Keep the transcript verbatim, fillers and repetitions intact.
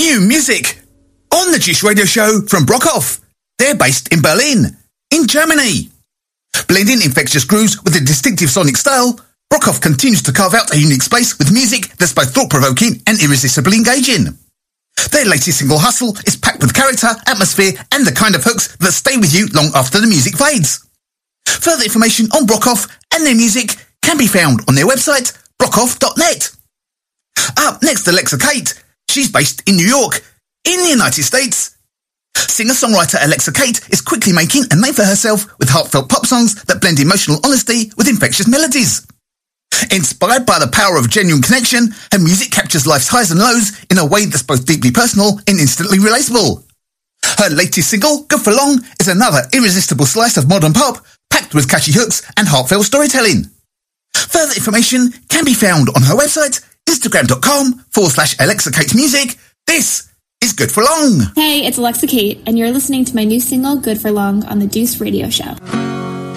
New music on the Juice Radio Show from Brockhoff. They're based in Berlin, in Germany. Blending infectious grooves with a distinctive sonic style, Brockhoff continues to carve out a unique space with music that's both thought-provoking and irresistibly engaging. Their latest single, Hustle, is packed with character, atmosphere, and the kind of hooks that stay with you long after the music fades. Further information on Brockhoff and their music can be found on their website, brockhoff dot net. Up next, Alexa Kate. She's based in New York, in the United States. Singer-songwriter Alexa Kate is quickly making a name for herself with heartfelt pop songs that blend emotional honesty with infectious melodies. Inspired by the power of genuine connection, her music captures life's highs and lows in a way that's both deeply personal and instantly relatable. Her latest single, Good for Long, is another irresistible slice of modern pop, packed with catchy hooks and heartfelt storytelling. Further information can be found on her website, instagram.com forward slash Alexa Kate Music. This is Good for Long. Hey, it's Alexa Kate, and you're listening to my new single, Good for Long, on the Deuce Radio Show.